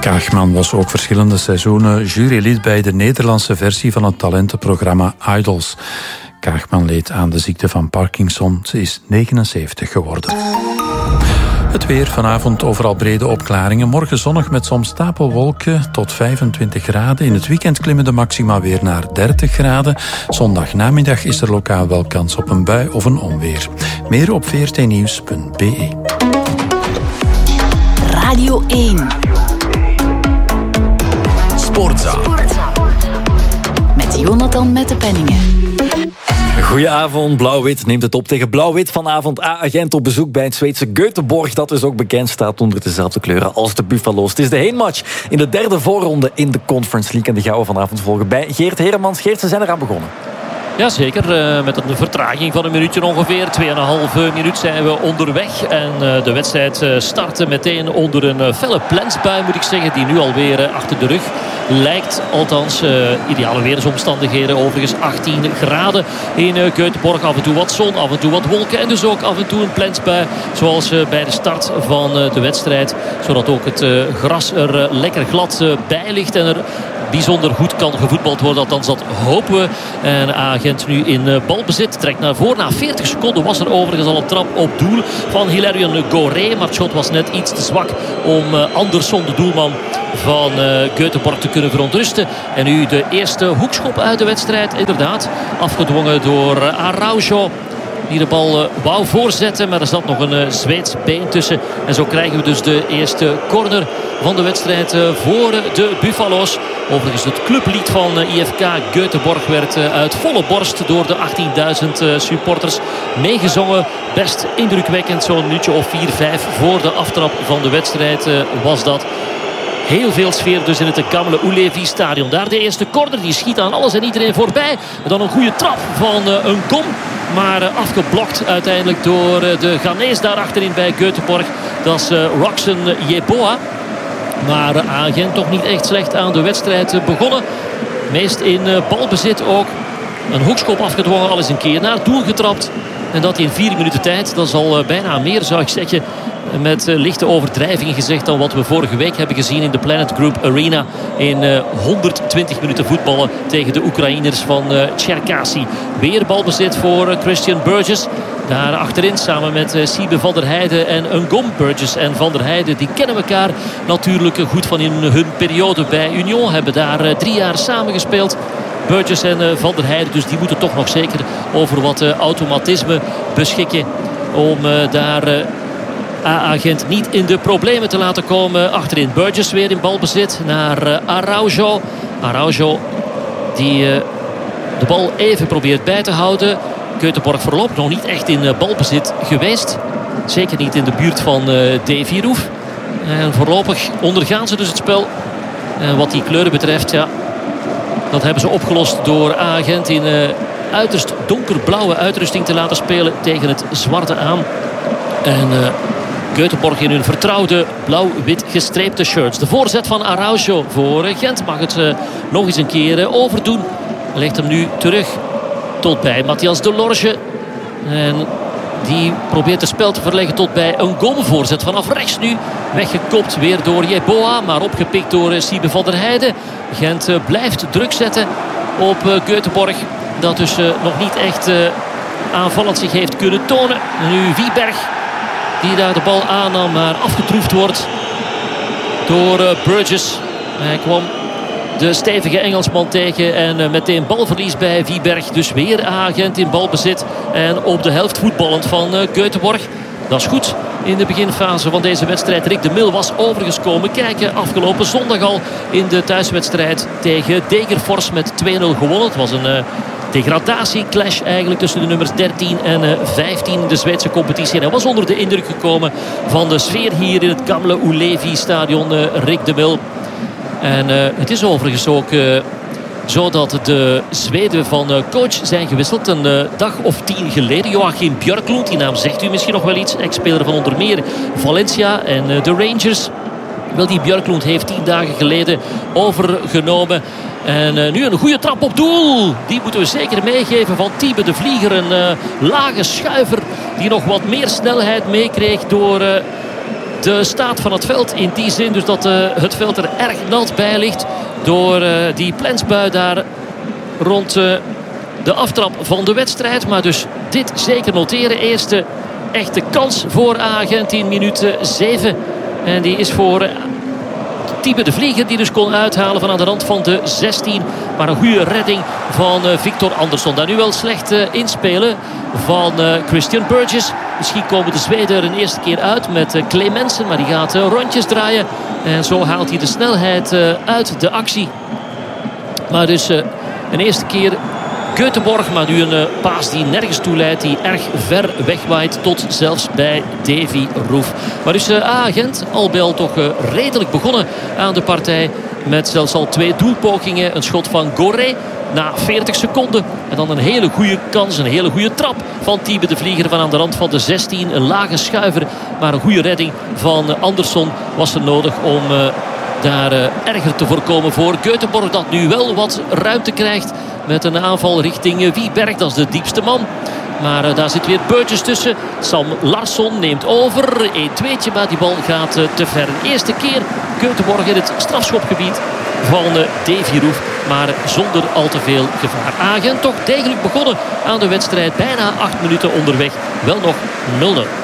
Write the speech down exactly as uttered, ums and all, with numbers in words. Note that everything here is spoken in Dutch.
Kaagman was ook verschillende seizoenen jurylid bij de Nederlandse versie van het talentenprogramma Idols. Kaagman leed aan de ziekte van Parkinson. Ze is negenenzeventig geworden. Het weer, vanavond overal brede opklaringen. Morgen zonnig met soms stapelwolken tot vijfentwintig graden. In het weekend klimmen de maxima weer naar dertig graden. Zondagnamiddag is er lokaal wel kans op een bui of een onweer. Meer op v r t nieuws punt b e. Radio één. Sportza. Met Jonathan Mettepenningen. Goedenavond, Blauw-Wit neemt het op tegen Blauw-Wit. Vanavond A-agent op bezoek bij het Zweedse Göteborg, dat dus ook bekend staat onder dezelfde kleuren als de Buffalo's. Het is de heenmatch in de derde voorronde in de Conference League. En die gaan we vanavond volgen bij Geert Heremans. Geert, ze zijn eraan begonnen. Jazeker, uh, met een vertraging van een minuutje ongeveer. Tweeënhalve minuut zijn we onderweg. En uh, de wedstrijd uh, startte meteen onder een uh, felle plensbui, moet ik zeggen. Die nu alweer uh, achter de rug lijkt. Althans, uh, ideale weersomstandigheden. Overigens achttien graden in uh, Göteborg. Af en toe wat zon, af en toe wat wolken. En dus ook af en toe een plensbui. Zoals uh, bij de start van uh, de wedstrijd. Zodat ook het uh, gras er uh, lekker glad uh, bij ligt. En er bijzonder goed kan gevoetbald worden. Althans, dat hopen we. En agent nu in uh, balbezit. Trekt naar voren. Na veertig seconden was er overigens al een trap op doel van Hilarion Goré. Maar het shot was net iets te zwak om uh, Andersson, de doelman van uh, Göteborg, te kunnen verontrusten. En nu de eerste hoekschop uit de wedstrijd. Inderdaad, afgedwongen door uh, Araujo. Die de bal uh, wou voorzetten. Maar er zat nog een uh, Zweeds been tussen. En zo krijgen we dus de eerste corner van de wedstrijd uh, voor de Buffalo's. Overigens het clublied van uh, I F K Göteborg werd uh, uit volle borst door de achttienduizend uh, supporters meegezongen. Best indrukwekkend. Zo'n minuutje of vier, vijf voor de aftrap van de wedstrijd uh, was dat. Heel veel sfeer dus in het Gamle Ullevi stadion. Daar de eerste corner. Die schiet aan alles en iedereen voorbij. En dan een goede trap van uh, een kom. Maar uh, afgeblokt uiteindelijk door uh, de Ghanese daar achterin bij Göteborg. Dat is uh, Roxen Yeboah. Maar uh, agent toch niet echt slecht aan de wedstrijd uh, begonnen. Meest in uh, balbezit ook. Een hoekschop afgedwongen, al eens een keer naar het doel getrapt. En dat in vier minuten tijd. Dat is al uh, bijna meer, zou ik zeggen. Met uh, lichte overdrijving gezegd dan wat we vorige week hebben gezien in de Planet Group Arena. In uh, honderdtwintig minuten voetballen tegen de Oekraïners van uh, Cherkasy. Weer balbezit voor uh, Christian Burgess. Daar achterin samen met uh, Siebe van der Heijden en Ngom. Burgess en van der Heijden, die kennen elkaar natuurlijk goed van in hun periode bij Union. Hebben daar uh, drie jaar samen gespeeld. Burgess en uh, van der Heijden, dus die moeten toch nog zeker over wat uh, automatisme beschikken. Om uh, daar... Uh, A-agent niet in de problemen te laten komen. Achterin Burgess weer in balbezit naar uh, Araujo. Araujo die uh, de bal even probeert bij te houden. Göteborg voorlopig nog niet echt in uh, balbezit geweest. Zeker niet in de buurt van uh, Davy Roef. En voorlopig ondergaan ze dus het spel. En wat die kleuren betreft, ja, dat hebben ze opgelost door A-agent in uh, uiterst donkerblauwe uitrusting te laten spelen tegen het zwarte aan. En... Uh, Göteborg in hun vertrouwde blauw-wit gestreepte shirts. De voorzet van Araujo voor Gent mag het uh, nog eens een keer uh, overdoen. Legt hem nu terug tot bij Matthias de Lorge. En die probeert het spel te verleggen tot bij een goalvoorzet. Vanaf rechts nu weggekopt weer door Yeboah. Maar opgepikt door uh, Siebe van der Heijden. Gent uh, blijft druk zetten op uh, Göteborg. Dat dus uh, nog niet echt uh, aanvallend zich heeft kunnen tonen. Nu Wieberg. Die daar de bal aannam, maar afgetroefd wordt door uh, Burgess. Hij kwam de stevige Engelsman tegen en uh, meteen balverlies bij Wieberg. Dus weer agent in balbezit en op de helft voetballend van uh, Göteborg. Dat is goed in de beginfase van deze wedstrijd. Rick de Mil was overigens komen kijken afgelopen zondag al in de thuiswedstrijd tegen Degerfors met twee nul gewonnen. Het was een... Uh, degradatieclash eigenlijk tussen de nummers dertien en vijftien in de Zweedse competitie. En hij was onder de indruk gekomen van de sfeer hier in het Gamle Ullevi stadion, uh, Rick de Mil. En uh, het is overigens ook uh, zo dat de Zweden van uh, coach zijn gewisseld een uh, dag of tien geleden. Joachim Björklund, die naam zegt u misschien nog wel iets. Ex-speler van onder meer Valencia en uh, de Rangers. Wel, die Björklund heeft tien dagen geleden overgenomen. En uh, nu een goede trap op doel. Die moeten we zeker meegeven van Thiebe de Vlieger. Een uh, lage schuiver die nog wat meer snelheid meekreeg door uh, de staat van het veld. In die zin dus dat uh, het veld er erg nat bij ligt. Door uh, die plensbui daar rond uh, de aftrap van de wedstrijd. Maar dus dit zeker noteren. Eerste echte kans voor A-Gent in minuut zeven. En die is voor uh, Thiebe de Vlieger, die dus kon uithalen van aan de rand van de zestien. Maar een goede redding van uh, Victor Andersson. Daar nu wel slecht uh, inspelen van uh, Christian Burgess. Misschien komen de Zweden er een eerste keer uit met uh, Clemensen. Maar die gaat uh, rondjes draaien. En zo haalt hij de snelheid uh, uit de actie. Maar dus uh, een eerste keer Göteborg, maar nu een uh, paas die nergens toe leidt. Die erg ver wegwaait tot zelfs bij Davy Roef. Maar dus uh, A-Gent al bij al toch uh, redelijk begonnen aan de partij. Met zelfs al twee doelpogingen. Een schot van Goré na veertig seconden. En dan een hele goede kans, een hele goede trap van Thiebe de Vlieger van aan de rand van de zestien. Een lage schuiver, maar een goede redding van uh, Andersson was er nodig om Uh, daar uh, erger te voorkomen voor Göteborg, dat nu wel wat ruimte krijgt met een aanval richting uh, Wieberg. Dat is de diepste man. Maar uh, daar zit weer Burgess tussen. Sam Larsson neemt over. een tweetje, maar die bal gaat uh, te ver. De eerste keer Göteborg in het strafschopgebied van uh, Davy Roef. Maar zonder al te veel gevaar. A-Gent toch degelijk begonnen aan de wedstrijd. Bijna acht minuten onderweg. Wel nog nul nul.